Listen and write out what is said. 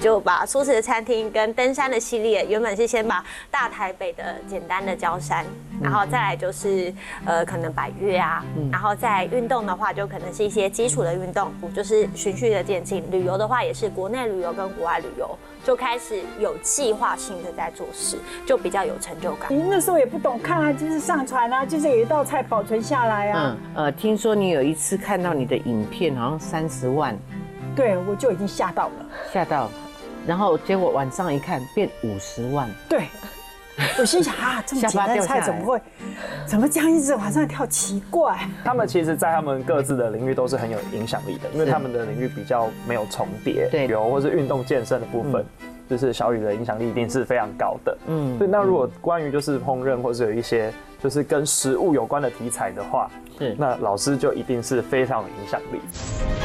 就把素食的餐厅跟登山的系列，原本是先把大台北的简单的郊山，然后再来就是可能百岳啊，然后再运动的话，就可能是一些基础的运动，就是循序的渐进。旅游的话，也是国内旅游跟国外旅游，就开始有计划性的在做事，就比较有成就感。 你那时候也不懂看啊，就是上传啊，就是有一道菜保存下来啊。 听说你有一次看到你的影片，好像30万， 对，我就已经吓到了， 吓到，然后结果晚上一看变50万， 对。我心想啊，这么简单的菜怎么这样一直往上跳？奇怪。 他们其实，在他们各自的领域都是很有影响力的，因为他们的领域比较没有重叠， 对， 有或是运动健身的部分，就是小雨的影响力一定是非常高的。所以那如果关于就是烹饪或是有一些就是跟食物有关的题材的话，那老师就一定是非常有影响力。